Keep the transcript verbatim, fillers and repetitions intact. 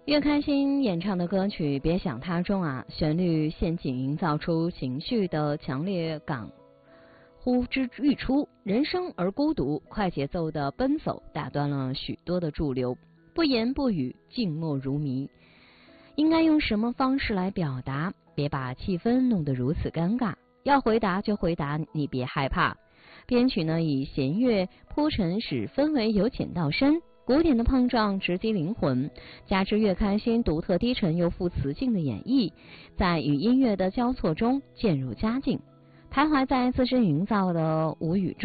越开心演唱的歌曲《别想他》中啊，旋律陷阱营造出情绪的强烈感呼之欲出，人生而孤独，快节奏的奔走打断了许多的驻留，不言不语，静默如谜。应该用什么方式来表达？别把气氛弄得如此尴尬，要回答就回答，你别害怕。编曲呢以弦乐铺陈，使氛围由浅到深，古典的碰撞直击灵魂，加之越开心独特低沉又富磁性的演绎，在与音乐的交错中渐入佳境，徘徊在自身营造的无语中。